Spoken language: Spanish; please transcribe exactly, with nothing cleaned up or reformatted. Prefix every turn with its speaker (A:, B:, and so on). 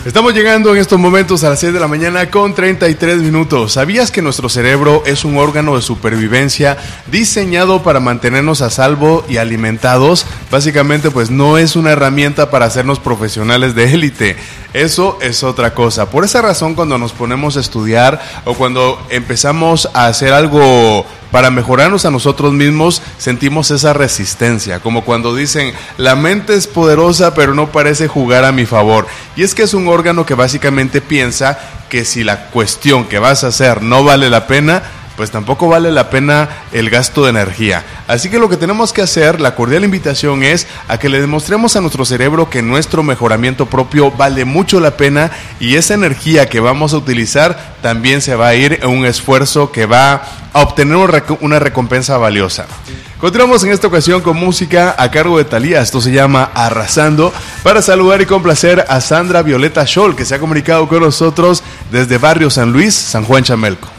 A: Estamos llegando en estos momentos a las seis de la mañana con treinta y tres minutos. ¿Sabías que nuestro cerebro es un órgano de supervivencia diseñado para mantenernos a salvo y alimentados? Básicamente, pues no es una herramienta para hacernos profesionales de élite. Eso es otra cosa. Por esa razón, cuando nos ponemos a estudiar o cuando empezamos a hacer algo para mejorarnos a nosotros mismos, sentimos esa resistencia, como cuando dicen, la mente es poderosa pero no parece jugar a mi favor. Y es que es un órgano que básicamente piensa que si la cuestión que vas a hacer no vale la pena, pues tampoco vale la pena el gasto de energía. Así que lo que tenemos que hacer, la cordial invitación es a que le demostremos a nuestro cerebro que nuestro mejoramiento propio vale mucho la pena y esa energía que vamos a utilizar también se va a ir en un esfuerzo que va a obtener una recompensa valiosa. Continuamos en esta ocasión con música a cargo de Thalía. Esto se llama Arrasando, para saludar y complacer a Sandra Violeta Scholl, que se ha comunicado con nosotros desde Barrio San Luis, San Juan Chamelco.